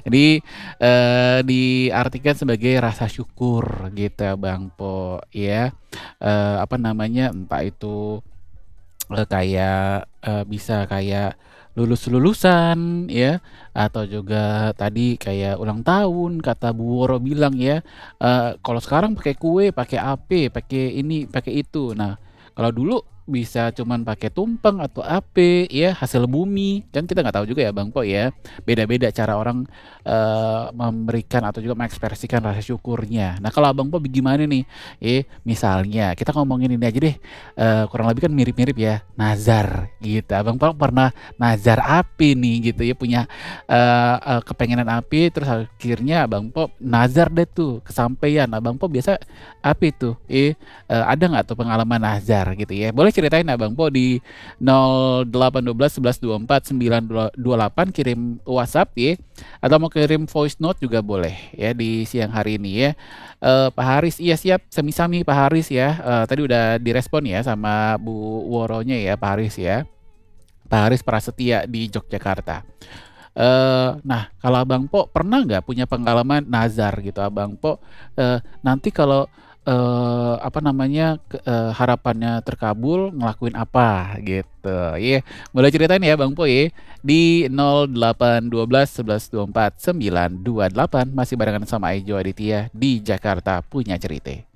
Jadi, diartikan sebagai rasa syukur gitu ya Bang Po ya, apa namanya, entah itu, kayak, bisa kayak lulus-lulusan ya, atau juga tadi kayak ulang tahun kata Bu Woro bilang ya, kalau sekarang pakai kue, pakai AP, pakai ini, pakai itu. Nah, kalau dulu bisa cuman pakai tumpeng atau AP ya, hasil bumi, kan kita nggak tahu juga ya Bang Po ya, beda-beda cara orang, memberikan atau juga mengekspresikan rasa syukurnya. Nah, kalau Abang Po gimana nih? Misalnya kita ngomongin ini aja deh, kurang lebih kan mirip-mirip ya, nazar gitu. Abang Po pernah nazar api nih gitu ya, punya, kepengenan api terus akhirnya Abang Po nazar deh tuh, kesampaian. Abang Po biasa api tuh, ada nggak tuh pengalaman nazar gitu ya? Boleh ceritain Abang Po di 0812 11 24 928 kirim WhatsApp ya, atau mau kirim voice note juga boleh ya di siang hari ini ya. Pak Haris, iya siap, sami-sami Pak Haris ya, tadi udah direspon ya sama Bu Woronya ya, Pak Haris ya. Pak Haris Prasetya di Yogyakarta. Nah, kalau Abang Po pernah nggak punya pengalaman nazar gitu Abang Po, nanti kalau, apa namanya, harapannya terkabul ngelakuin apa gitu, iya. Boleh ceritain ya Bang Po ya, di 0812 11 24 928 masih barengan sama Ejo Aditya di Jakarta Punya Cerita.